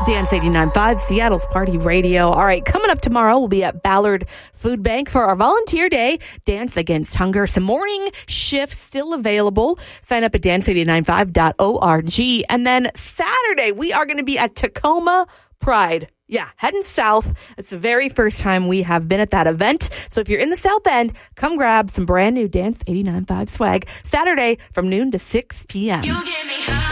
Dance 89.5, Seattle's Party Radio. All right, coming up tomorrow, we'll be at Ballard Food Bank for our Volunteer Day, Dance Against Hunger. Some morning shifts still available. Sign up at dance895.org. And then Saturday, we are going to be at Tacoma Pride. Yeah, heading south. It's the very first time we have been at that event. So if you're in the South End, come grab some brand new Dance 89.5 swag Saturday from noon to 6 p.m. You get me high.